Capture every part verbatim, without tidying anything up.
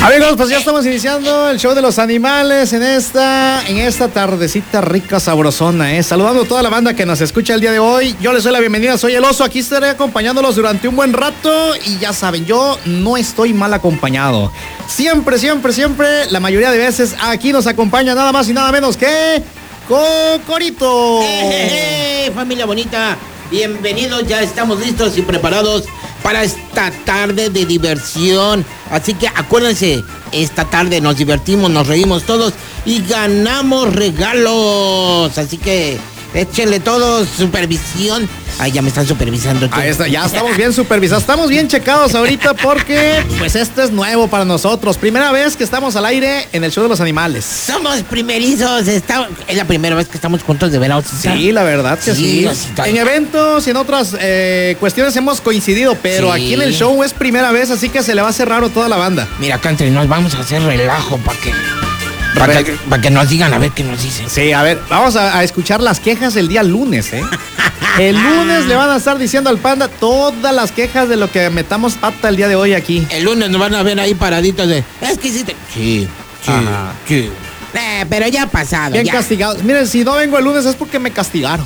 Amigos, pues ya estamos iniciando el show de los animales en esta, en esta tardecita rica, sabrosona, ¿eh? Saludando a toda la banda que nos escucha el día de hoy. Yo les doy la bienvenida, soy el Oso, aquí estaré acompañándolos durante un buen rato. Y ya saben, yo no estoy mal acompañado. Siempre, siempre, siempre, la mayoría de veces aquí nos acompaña nada más y nada menos que Cocorito. ¡Eh, eh, eh, familia bonita! Bienvenidos, ya estamos listos y preparados para esta tarde de diversión. Así que acuérdense, esta tarde nos divertimos, nos reímos todos y ganamos regalos. Así que échenle todos supervisión. Ay, ya me están supervisando. Ahí está, ya estamos bien supervisados, estamos bien checados ahorita porque pues esto es nuevo para nosotros. Primera vez que estamos al aire en el show de los animales. Somos primerizos, está, es la primera vez que estamos juntos de veras. Sí, la verdad que sí. sí. Osita. En eventos y en otras eh, cuestiones hemos coincidido, pero sí, aquí en el show es primera vez, así que se le va a hacer raro a toda la banda. Mira, acá entre nos vamos a hacer relajo para que... Para que, para que nos digan a ver qué nos dicen. Sí, a ver, vamos a, a escuchar las quejas el día lunes, ¿eh? El lunes le van a estar diciendo al Panda todas las quejas de lo que metamos pata el día de hoy aquí. El lunes nos van a ver ahí paraditos de... Es que hiciste... Sí, sí, Ajá. sí. Eh, pero ya ha pasado. Bien ya. castigados. Miren, si no vengo el lunes es porque me castigaron.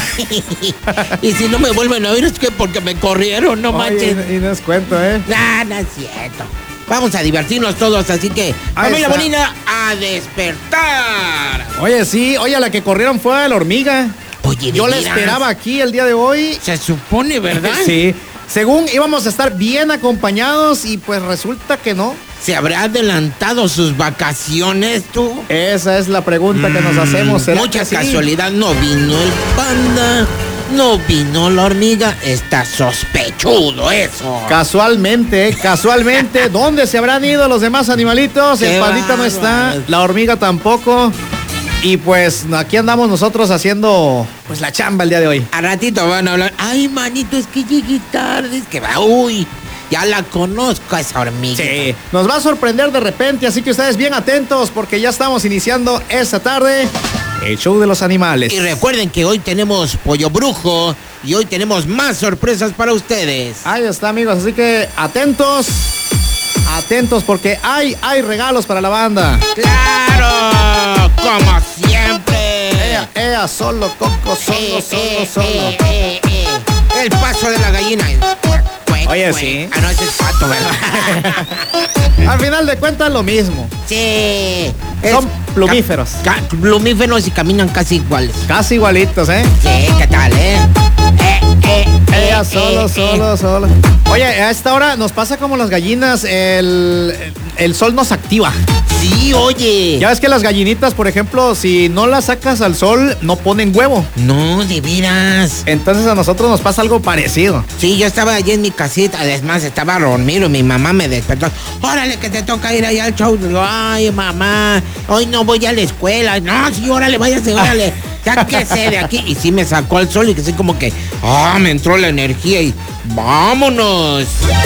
Y si no me vuelven a oír es que porque me corrieron, no manches. Y no es cuento, ¿eh? No, no es cierto. Vamos a divertirnos todos, así que, familia bonita, a despertar. Oye, sí, oye, a la que corrieron fue a la hormiga. Oye, yo la esperaba aquí el día de hoy. Se supone, ¿verdad? Sí. Según íbamos a estar bien acompañados y pues resulta que no. ¿Se habrá adelantado sus vacaciones, tú? Esa es la pregunta mm, que nos hacemos. Mucha casualidad, sí? No vino el Panda. No vino la hormiga, está sospechudo eso. Casualmente, casualmente, ¿dónde se habrán ido los demás animalitos? El pandita no está, la hormiga tampoco. Y pues aquí andamos nosotros haciendo pues la chamba el día de hoy. A ratito van a hablar, ay manito, es que llegué tarde, es que va, uy, ya la conozco a esa hormiga. Sí, nos va a sorprender de repente, así que ustedes bien atentos porque ya estamos iniciando esta tarde el show de los animales. Y recuerden que hoy tenemos pollo brujo y hoy tenemos más sorpresas para ustedes. Ahí está, amigos, así que atentos, atentos porque hay, hay regalos para la banda. ¡Claro! Como siempre. Ella, ella, solo, Coco, solo, eh, solo, eh, solo. Eh, eh, eh. El paso de la gallina. Oye, sí. Ah, no, ese es pato, ¿verdad? Al final de cuentas, lo mismo. Sí. Son plumíferos. Ca- ca- plumíferos y caminan casi iguales. Casi igualitos, ¿eh? Sí, ¿qué tal, eh? Eh, eh, Ella eh, solo, eh, solo, eh. solo. Oye, a esta hora nos pasa como las gallinas, el, el sol nos activa. Sí, oye. Ya ves que las gallinitas, por ejemplo, si no las sacas al sol, no ponen huevo. No, de veras. Entonces a nosotros nos pasa algo parecido. Sí, yo estaba allí en mi casita, además estaba dormido, mi mamá me despertó. Órale, que te toca ir allá al show. Digo, ay, mamá, hoy no voy a la escuela. No, sí, órale, váyase, órale. Sáquese de aquí. Y sí me sacó al sol y que sí como que, ah, me entró la energía y vámonos.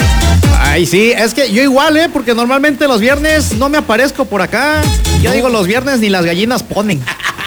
Ay, sí, es que yo igual, ¿eh? Porque normalmente los viernes no me aparezco por acá. Yo no. digo, los viernes ni las gallinas ponen.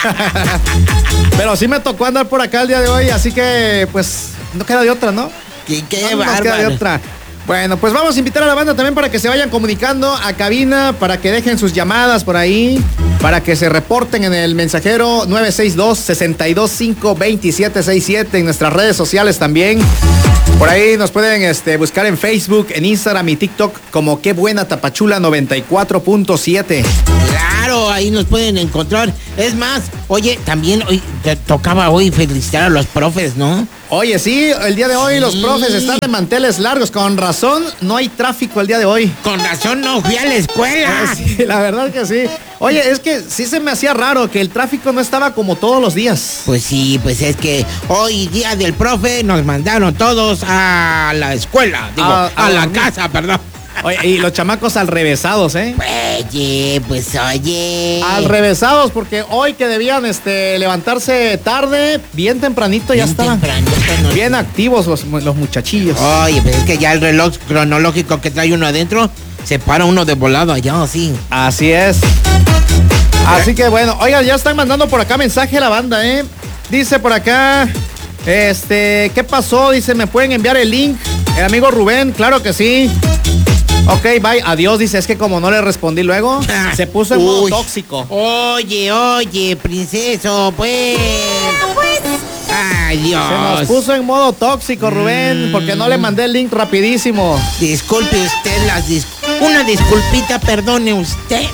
Pero sí me tocó andar por acá el día de hoy, así que, pues, no queda de otra, ¿no? ¿Qué, qué no nos queda de otra. Bueno, pues vamos a invitar a la banda también para que se vayan comunicando a cabina, para que dejen sus llamadas por ahí, para que se reporten en el mensajero nueve seis dos, seis dos cinco, dos siete seis siete, en nuestras redes sociales también. Por ahí nos pueden este, buscar en Facebook, en Instagram y TikTok como Qué Buena Tapachula noventa y cuatro punto siete. Claro, ahí nos pueden encontrar. Es más, oye, también hoy te tocaba hoy felicitar a los profes, ¿no? Oye, sí, el día de hoy sí. Los profes están de manteles largos. Con razón, no hay tráfico el día de hoy. Con razón, no fui a la escuela. Sí, la verdad que sí. Oye, es que sí se me hacía raro que el tráfico no estaba como todos los días. Pues sí, pues es que hoy, día del profe, nos mandaron todos a la escuela. Digo, a, a, a la casa, perdón. Oye, y los chamacos alrevesados, ¿eh? Oye, pues oye. Alrevesados, porque hoy que debían este, levantarse tarde, bien tempranito bien ya estaban. No bien sé. Activos los, los muchachillos. Oye, pues es que ya el reloj cronológico que trae uno adentro, se para uno de volado allá, así. Así es. Así que bueno, oigan, ya están mandando por acá mensaje a la banda, ¿eh? Dice por acá, este, ¿qué pasó? Dice, ¿me pueden enviar el link? El amigo Rubén, claro que sí. Ok, bye, adiós, dice, es que como no le respondí luego, se puso en modo Uy. tóxico. Oye, oye, princeso, pues. Pues, Ay, Se nos Dios. puso en modo tóxico, Rubén, Mm. porque no le mandé el link rapidísimo. Disculpe usted las dis- Una disculpita, perdone usted.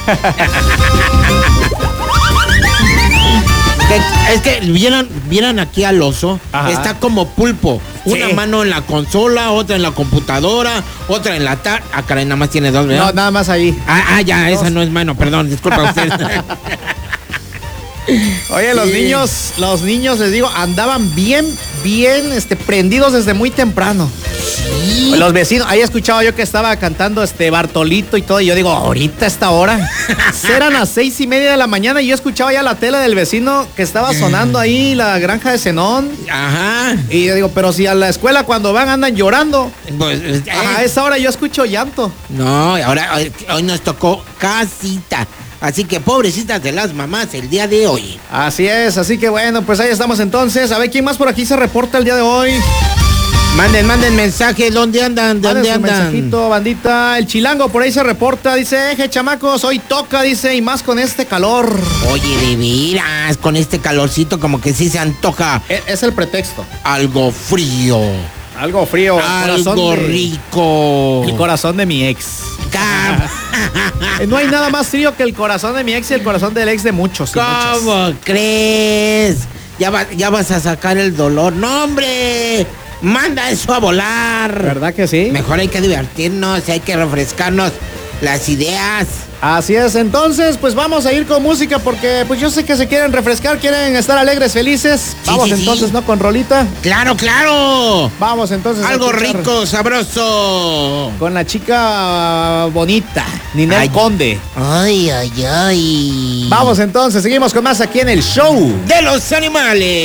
Que- es que vieran, vieran aquí al oso. Ajá. Está como pulpo. Una Sí. mano en la consola, otra en la computadora, otra en la tar... Ah, caray, nada más tiene dos, ¿verdad? No, nada más ahí. Ah, ah, ya, esa no es mano, perdón, disculpa usted. Oye, los Sí. niños, los niños, les digo, andaban bien, bien, este, prendidos desde muy temprano. Sí. Los vecinos, ahí escuchaba yo que estaba cantando este Bartolito y todo, y yo digo, ahorita a esta hora. Eran las seis y media de la mañana y yo escuchaba ya la tele del vecino que estaba sonando ahí, la granja de Zenón. Ajá. Y yo digo, pero si a la escuela cuando van andan llorando, Pues, eh, a esa hora yo escucho llanto. No, ahora hoy, hoy nos tocó casita. Así que pobrecitas de las mamás el día de hoy. Así es, así que bueno, pues ahí estamos entonces. A ver, ¿quién más por aquí se reporta el día de hoy? Manden, manden mensaje, ¿dónde andan? ¿De Manden dónde su andan? mensajito, bandita. El chilango por ahí se reporta, dice, eje, chamacos, hoy toca, dice, y más con este calor. Oye, de veras, con este calorcito como que sí se antoja Es, es el pretexto. algo frío, Algo frío. el algo corazón de- rico. El corazón de mi ex. Cam- Eh, No hay nada más frío que el corazón de mi ex y el corazón del ex de muchos. y muchas. ¿Cómo crees? Ya, va- ya vas a sacar el dolor. ¡No, hombre! ¡Manda eso a volar! ¿Verdad que sí? Mejor hay que divertirnos, hay que refrescarnos las ideas. Así es, entonces, pues vamos a ir con música porque pues yo sé que se quieren refrescar, quieren estar alegres, felices. Vamos sí, sí. entonces, ¿no? Con rolita. ¡Claro, claro! Vamos entonces. a Algo escuchar rico, sabroso. Con la chica bonita, Ninel Ay. Conde. Ay, ay, ay. Vamos entonces, seguimos con más aquí en el show. De los animales.